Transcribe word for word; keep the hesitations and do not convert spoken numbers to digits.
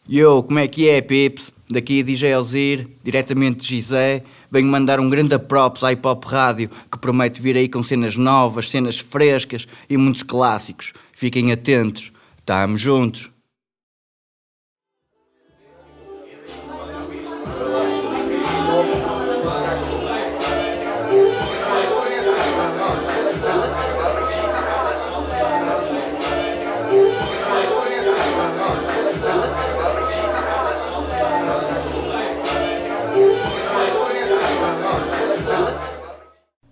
Yo, como é que é, Pips? Daqui é D J Ozir, diretamente de Gizé. Venho mandar um grande props à Hip Hop Rádio, que promete vir aí com cenas novas, cenas frescas e muitos clássicos. Fiquem atentos. Tamo juntos.